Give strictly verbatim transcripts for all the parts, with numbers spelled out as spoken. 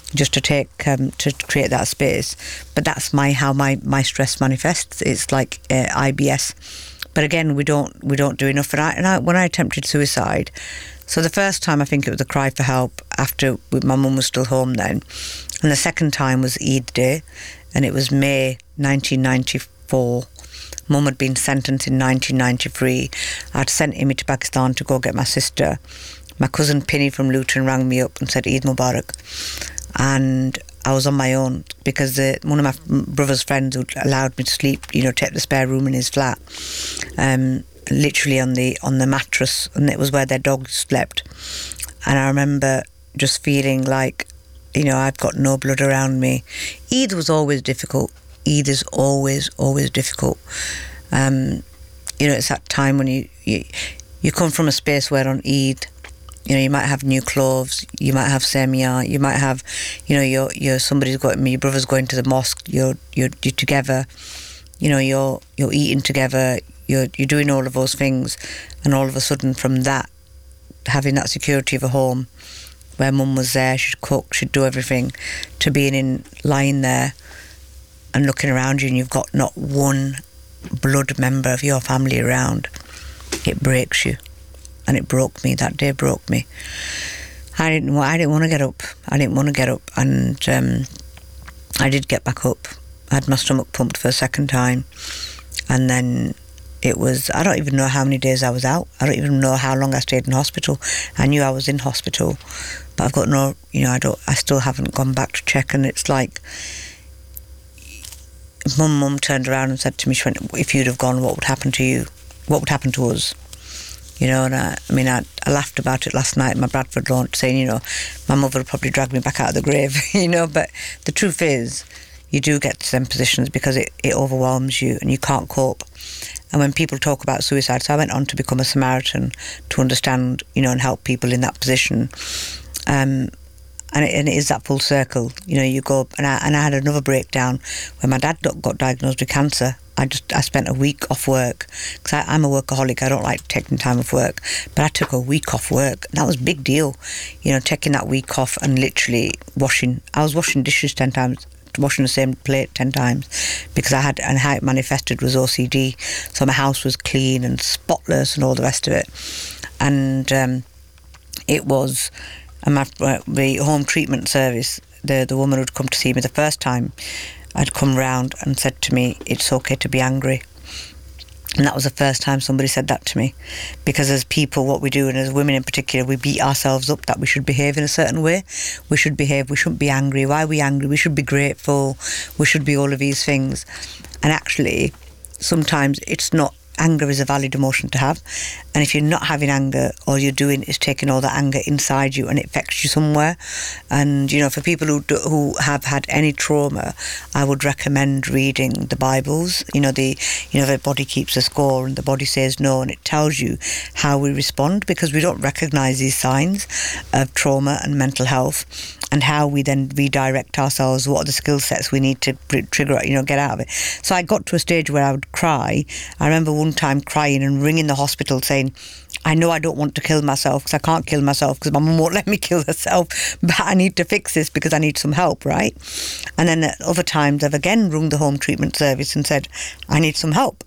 just to take um, to create that space. But that's my how my, my stress manifests. It's like uh, I B S. But again, we don't we don't do enough. And, I, and I, when I attempted suicide, so the first time I think it was a cry for help after my mum was still home then, and the second time was Eid Day, and it was May nineteen ninety-four. Mum had been sentenced in nineteen ninety-three. I'd sent Imi to Pakistan to go get my sister. My cousin Pinny from Luton rang me up and said Eid Mubarak. And I was on my own because the, one of my brother's friends who allowed me to sleep, you know, take the spare room in his flat, um, literally on the on the mattress, and it was where their dog slept. And I remember just feeling like, you know, I've got no blood around me. Eid was always difficult. Eid is always, always difficult. Um, you know, it's that time when you, you you come from a space where on Eid, you know, you might have new clothes, you might have semia, you might have, you know, you're, you're somebody's going, your brother's going to the mosque, you're, you're, you're together, you know, you're, you're eating together, you're, you're doing all of those things. And all of a sudden from that, having that security of a home where mum was there, she'd cook, she'd do everything, to being in, lying there and looking around you and you've got not one blood member of your family around, it breaks you. And it broke me. That day broke me. I didn't. I didn't want to get up. I didn't want to get up, and um, I did get back up. I had my stomach pumped for a second time, and then it was. I don't even know how many days I was out. I don't even know how long I stayed in hospital. I knew I was in hospital, but I've got no. You know, I don't. I still haven't gone back to check, and it's like. Mum, mum turned around and said to me, she went, "If you'd have gone, what would happen to you? What would happen to us?" You know, and I, I mean, I, I laughed about it last night at my Bradford launch, saying, you know, my mother would probably drag me back out of the grave, you know, but the truth is, you do get to them positions because it, it overwhelms you and you can't cope. And when people talk about suicide, so I went on to become a Samaritan to understand, you know, and help people in that position. Um, and, it, and it is that full circle, you know, you go, and I, and I had another breakdown when my dad got diagnosed with cancer. I just I spent a week off work because I'm a workaholic. I don't like taking time off work, but I took a week off work. And that was a big deal, you know, taking that week off and literally washing. I was washing dishes ten times, washing the same plate ten times because I had, and how it manifested was O C D. So my house was clean and spotless and all the rest of it. And um, it was, and my, the home treatment service, the the woman who'd come to see me the first time, I'd come round and said to me, it's okay to be angry. And that was the first time somebody said that to me. Because as people, what we do, and as women in particular, we beat ourselves up that we should behave in a certain way. We should behave, we shouldn't be angry. Why are we angry? We should be grateful. We should be all of these things. And actually, sometimes it's not. Anger is a valid emotion to have, and if you're not having anger, all you're doing is taking all that anger inside you and it affects you somewhere. And you know, for people who do, who have had any trauma, I would recommend reading the Bibles. You know, the you know the body keeps a score and the body says no, and it tells you how we respond, because we don't recognise these signs of trauma and mental health, and how we then redirect ourselves. What are the skill sets we need to trigger, you know, get out of it. So I got to a stage where I would cry. I remember one time crying and ringing the hospital saying, I know I don't want to kill myself because I can't kill myself because my mum won't let me kill herself, but I need to fix this because I need some help, right? And then at other times I've again rung the home treatment service and said, I need some help.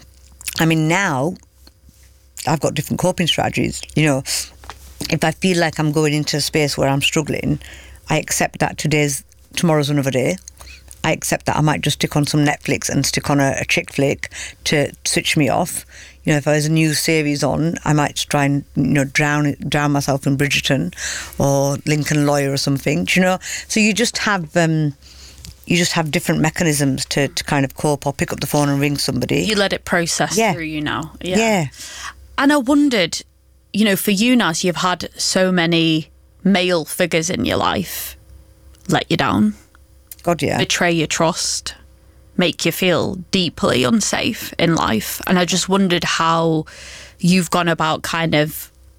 I mean, now I've got different coping strategies. You know, if I feel like I'm going into a space where I'm struggling, I accept that today's, tomorrow's another day. I accept that I might just stick on some Netflix and stick on a, a chick flick to switch me off. You know, if there's a new series on, I might try and, you know, drown drown myself in Bridgerton or Lincoln Lawyer or something. Do you know? So you just have um, you just have different mechanisms to, to kind of cope, or pick up the phone and ring somebody. You let it process yeah. through you now. Yeah. yeah. And I wondered, you know, for you now, so you've had so many male figures in your life let you down. God, yeah. Betray your trust, make you feel deeply unsafe in life. And I just wondered how you've gone about kind of